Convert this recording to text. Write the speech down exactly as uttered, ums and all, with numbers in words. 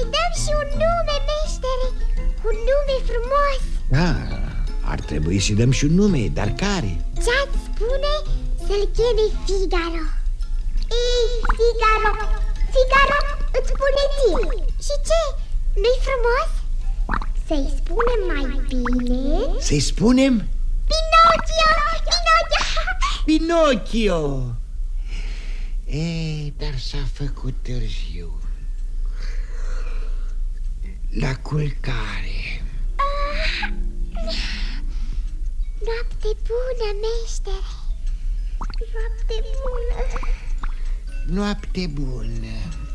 dăm și un nume, meștere. Un nume frumos. Ah, ar trebui să-i dăm și un nume, dar care? Ce-ați spune să-l cheme Figaro? Ei, Figaro, Figaro, îți spune ție. Și ce? Nu-i frumos? Să-i spunem mai bine? Să-i spunem? Pinocchio, Pinocchio. Pinocchio. E, dar s-a făcut târziu. La culcare. Ah, noapte bună, meștere. Noapte bună. Noapte bună.